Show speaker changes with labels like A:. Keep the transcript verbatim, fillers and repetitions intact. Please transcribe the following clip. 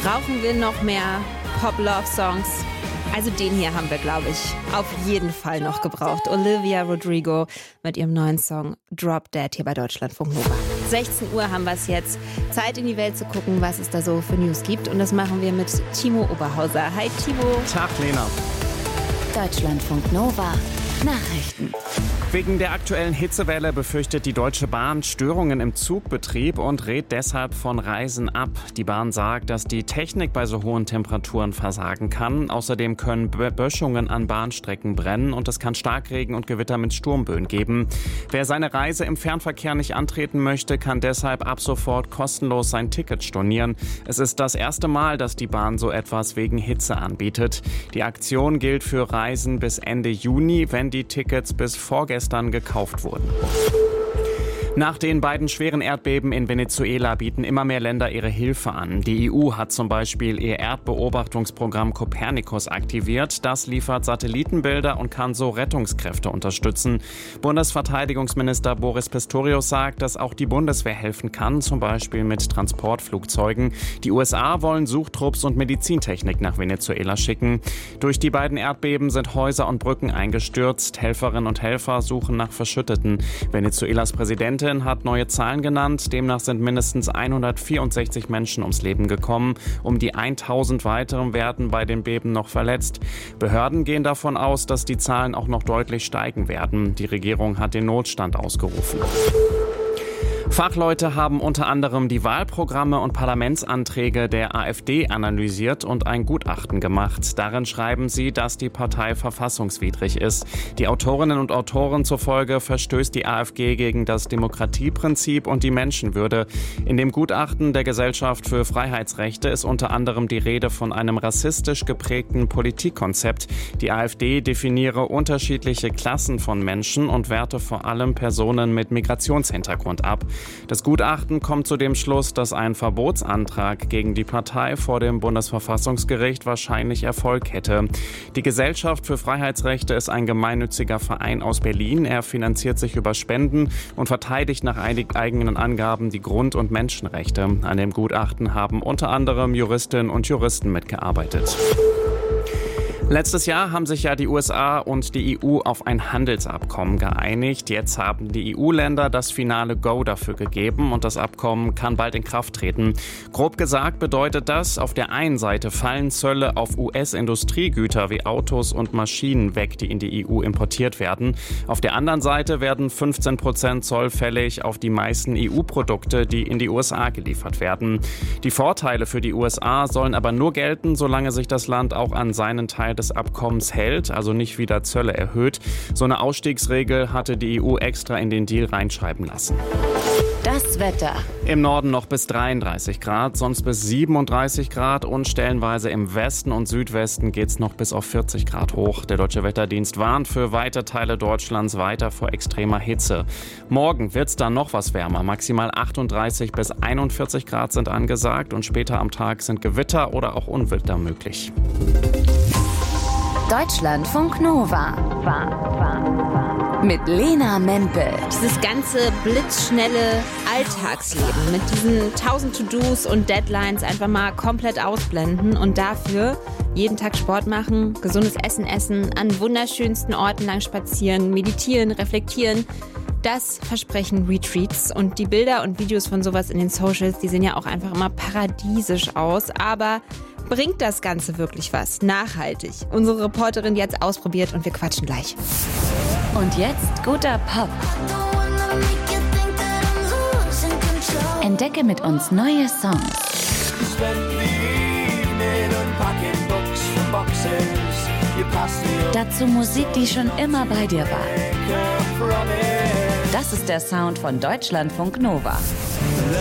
A: Brauchen wir noch mehr Pop-Love-Songs? Also den hier haben wir, glaube ich, auf jeden Fall noch gebraucht. Olivia Rodrigo mit ihrem neuen Song Drop Dead hier bei Deutschlandfunk Nova. sechzehn Uhr haben wir es jetzt. Zeit in die Welt zu gucken, was es da so für News gibt. Und das machen wir mit Timo Oberhauser. Hi Timo.
B: Tag Lena.
C: Deutschlandfunk Nova. Nachrichten.
B: Wegen der aktuellen Hitzewelle befürchtet die Deutsche Bahn Störungen im Zugbetrieb und rät deshalb von Reisen ab. Die Bahn sagt, dass die Technik bei so hohen Temperaturen versagen kann. Außerdem können Böschungen an Bahnstrecken brennen und es kann Starkregen und Gewitter mit Sturmböen geben. Wer seine Reise im Fernverkehr nicht antreten möchte, kann deshalb ab sofort kostenlos sein Ticket stornieren. Es ist das erste Mal, dass die Bahn so etwas wegen Hitze anbietet. Die Aktion gilt für Reisen bis Ende Juni, wenn die Tickets bis vorgestern gekauft wurden. Nach den beiden schweren Erdbeben in Venezuela bieten immer mehr Länder ihre Hilfe an. Die E U hat zum Beispiel ihr Erdbeobachtungsprogramm Copernicus aktiviert. Das liefert Satellitenbilder und kann so Rettungskräfte unterstützen. Bundesverteidigungsminister Boris Pistorius sagt, dass auch die Bundeswehr helfen kann, zum Beispiel mit Transportflugzeugen. Die U S A wollen Suchtrupps und Medizintechnik nach Venezuela schicken. Durch die beiden Erdbeben sind Häuser und Brücken eingestürzt. Helferinnen und Helfer suchen nach Verschütteten. Venezuelas Präsidentin hat neue Zahlen genannt. Demnach sind mindestens hundertvierundsechzig Menschen ums Leben gekommen. Um die tausend weiteren werden bei den Beben noch verletzt. Behörden gehen davon aus, dass die Zahlen auch noch deutlich steigen werden. Die Regierung hat den Notstand ausgerufen. Fachleute haben unter anderem die Wahlprogramme und Parlamentsanträge der AfD analysiert und ein Gutachten gemacht. Darin schreiben sie, dass die Partei verfassungswidrig ist. Die Autorinnen und Autoren zufolge verstößt die AfG gegen das Demokratieprinzip und die Menschenwürde. In dem Gutachten der Gesellschaft für Freiheitsrechte ist unter anderem die Rede von einem rassistisch geprägten Politikkonzept. Die AfD definiere unterschiedliche Klassen von Menschen und werte vor allem Personen mit Migrationshintergrund ab. Das Gutachten kommt zu dem Schluss, dass ein Verbotsantrag gegen die Partei vor dem Bundesverfassungsgericht wahrscheinlich Erfolg hätte. Die Gesellschaft für Freiheitsrechte ist ein gemeinnütziger Verein aus Berlin. Er finanziert sich über Spenden und verteidigt nach eigenen Angaben die Grund- und Menschenrechte. An dem Gutachten haben unter anderem Juristinnen und Juristen mitgearbeitet. Letztes Jahr haben sich ja die U S A und die E U auf ein Handelsabkommen geeinigt. Jetzt haben die E U-Länder das finale Go dafür gegeben und das Abkommen kann bald in Kraft treten. Grob gesagt bedeutet das, auf der einen Seite fallen Zölle auf U S-Industriegüter wie Autos und Maschinen weg, die in die E U importiert werden. Auf der anderen Seite werden fünfzehn Prozent Zoll fällig auf die meisten E U-Produkte, die in die U S A geliefert werden. Die Vorteile für die U S A sollen aber nur gelten, solange sich das Land auch an seinen Teil des Abkommens hält, also nicht wieder Zölle erhöht. So eine Ausstiegsregel hatte die E U extra in den Deal reinschreiben lassen.
C: Das Wetter.
B: Im Norden noch bis dreiunddreißig Grad, sonst bis siebenunddreißig Grad und stellenweise im Westen und Südwesten geht's noch bis auf vierzig Grad hoch. Der Deutsche Wetterdienst warnt für weite Teile Deutschlands weiter vor extremer Hitze. Morgen wird's dann noch was wärmer. Maximal achtunddreißig bis einundvierzig Grad sind angesagt und später am Tag sind Gewitter oder auch Unwetter möglich.
C: Deutschlandfunk Nova. Mit Lena Mempel.
A: Dieses ganze blitzschnelle Alltagsleben mit diesen tausend To-Dos und Deadlines einfach mal komplett ausblenden und dafür jeden Tag Sport machen, gesundes Essen essen, an wunderschönsten Orten lang spazieren, meditieren, reflektieren. Das versprechen Retreats und die Bilder und Videos von sowas in den Socials, die sehen ja auch einfach immer paradiesisch aus, aber bringt das Ganze wirklich was? Nachhaltig. Unsere Reporterin, die hat's ausprobiert und wir quatschen gleich.
C: Und jetzt guter Pop. Entdecke mit uns neue Songs. Dazu Musik, die schon immer bei dir war. Das ist der Sound von Deutschlandfunk Nova.